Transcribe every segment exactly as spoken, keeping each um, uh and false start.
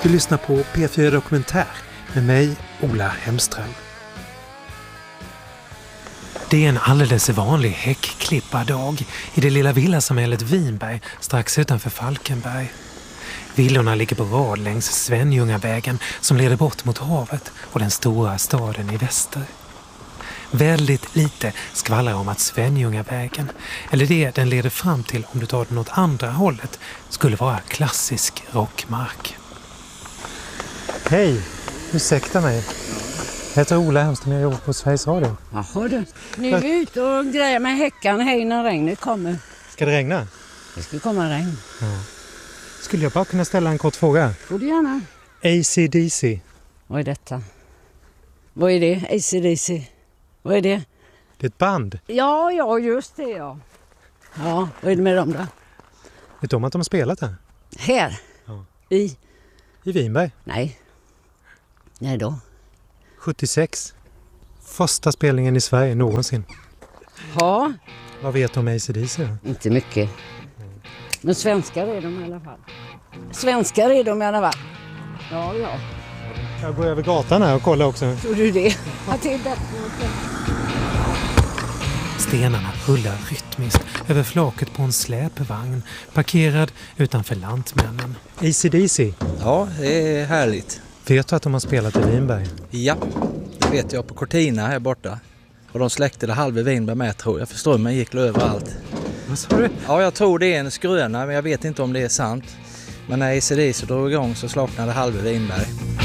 Du lyssnar på P fyra Dokumentär med mig, Ola Hemström. Det är en alldeles vanlig häckklippardag i det lilla villasamhället Vinberg strax utanför Falkenberg. Villorna ligger på rad längs Svenljungavägen som leder bort mot havet och den stora staden i väster. Väldigt lite skvallrar om att Svenljungavägen, eller det den leder fram till om du tar den åt andra hållet, skulle vara klassisk rockmark. Hej, ursäkta mig. Jag heter Ola Hemström, jag jobbar på Sveriges Radio. Jaha du. Nu är vi ute och grejer med häckan hej när regnet kommer. Ska det regna? Det ska komma regn. Ja. Skulle jag bara kunna ställa en kort fråga? Får du gärna. A C D C. Vad är detta? Vad är det? A C D C. Vad är det? Det är ett band. Ja, ja, just det ja. Ja, vad är det med dem då? Vet du om att de har spelat här? Här? Ja. I? I Vinberg. Nej. Nej då. sjuttiosex. Första spelningen i Sverige någonsin. Ja. Vad vet du om A C D C då? Inte mycket. Men svenskar är de i alla fall. Svenskar är de i alla fall. Ja, ja. Jag går över gatan här och kollar också. Tror du det? Att det är bättre. Stenarna rullar rytmiskt över flaket på en släpvagn parkerad utanför Lantmännen. A C D C. Ja, det är härligt. Vet du att de har spelat i Vinberg? Ja, det vet jag på Cortina här borta. Och de släckte det halva Vinberg med, tror jag. Förstår man gick överallt. Vad sa du? Ja, jag tror det är en skröna, men jag vet inte om det är sant. Men när A C D C drog igång så slocknade halva Vinberg.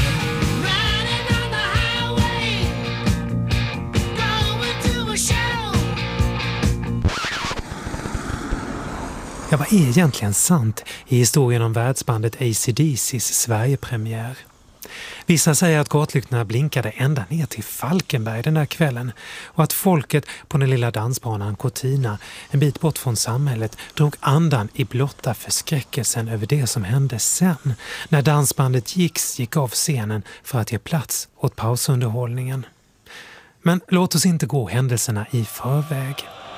Ja, vad är egentligen sant i historien om världsbandet A C D C:s Sverigepremiär? Vissa säger att gatlyktorna blinkade ända ner till Falkenberg den där kvällen och att folket på den lilla dansbanan Cortina, en bit bort från samhället, drog andan i blotta förskräckelsen över det som hände sen, när dansbandet Giks gick av scenen för att ge plats åt pausunderhållningen. Men låt oss inte gå händelserna i förväg.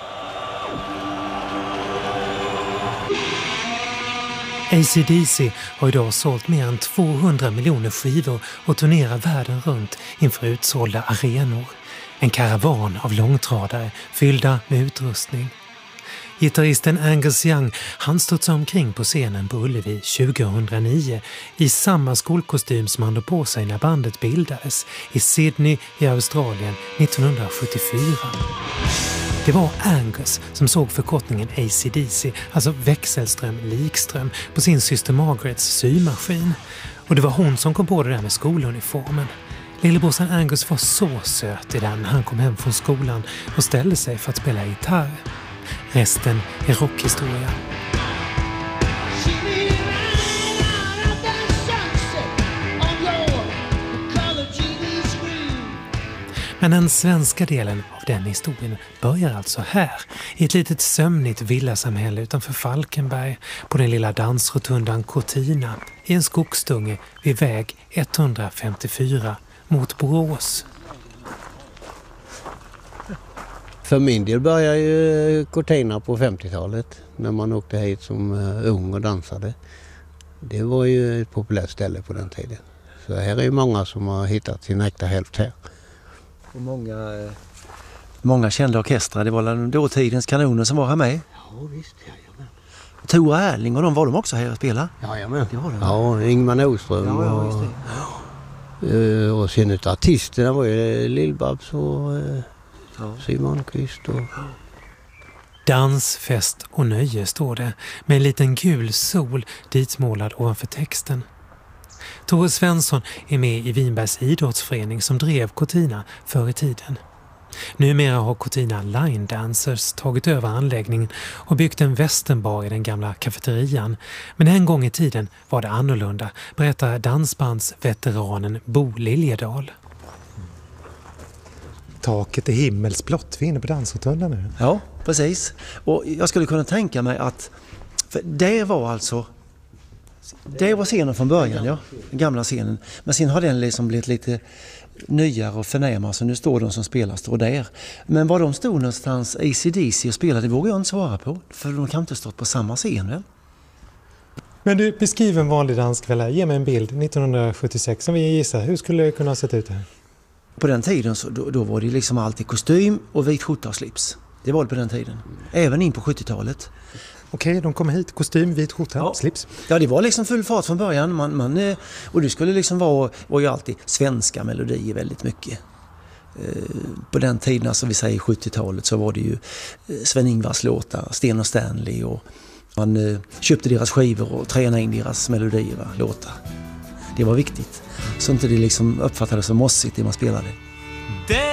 A C D C har idag sålt mer än tvåhundra miljoner skivor och turnerar världen runt inför utsålda arenor. En karavan av långtradare fyllda med utrustning. Gitarristen Angus Young, han studsade omkring på scenen på Ullevi tjugohundranio i samma skolkostym som han hade på sig när bandet bildades i Sydney i Australien nittonhundrasjuttiofyra. Det var Angus som såg förkortningen A C D C, alltså växelström-likström, på sin syster Margarets symaskin. Och det var hon som kom på det där med skoluniformen. Lillebrorsan Angus var så söt i den när han kom hem från skolan och ställde sig för att spela gitarr. Resten är rockhistoria. Men den svenska delen av den historien börjar alltså här, i ett litet sömnigt villasamhälle utanför Falkenberg, på den lilla dansrotundan Cortina, i en skogsdunge vid väg etthundrafemtiofyra mot Borås. För min del började ju Cortina på femtiotalet när man åkte hit som ung och dansade. Det var ju ett populärt ställe på den tiden. Så här är ju många som har hittat sin äkta hälft här. Och många, många kända orkestrar, det var dåtidens kanoner som var här med. Ja visst, jajamän. Tora Erling och de var de också här och spela? Jajamän. Det var det. Ja, Ingmar Nordström ja, ja, och, och, och sen utav artisterna var ju Lill-Babs och ja. Simon Kvist och... Dans, fest och nöje står det, med en liten gul sol ditmålad ovanför texten. Tore Svensson är med i Vinbergs idrottsförening som drev Cortina förr i tiden. Numera har Cortina Line Dancers tagit över anläggningen och byggt en västernbar i den gamla kafeterian. Men en gång i tiden var det annorlunda, berättar dansbandsveteranen Bo Liljedal. Taket är himmelsblått, vi är inne på dansrotundan nu. Ja, precis. Och jag skulle kunna tänka mig att för det var alltså det var scenen från början, ja. Den gamla scenen. Men sen har den liksom blivit lite nyare och förnämare, så nu står de som spelar står där. Men var de stod någonstans A C D C och spelade, det vågar jag inte svara på. För de kan inte stå på samma scen, väl? Men du, beskriv en vanlig danskväll här. Ge mig en bild nittonhundrasjuttiosex som vi gissar. Hur skulle det kunna ha sett ut här? På den tiden så, då, då var det liksom alltid kostym och vit skjorta och slips. Det var det på den tiden. Även in på sjuttiotalet. Okej, de kommer hit. Kostym, vit skjorta, ja. Slips. Ja, det var liksom full fart från början. Man, man, och det skulle liksom vara, var ju alltid svenska melodier väldigt mycket. På den tiden, alltså vi säger sjuttiotalet, så var det ju Sven-Ingvars låtar, Sten och Stanley, och man köpte deras skivor och tränade in deras melodier, va, låtar. Det var viktigt. Så inte det liksom uppfattades som mossigt det man spelade.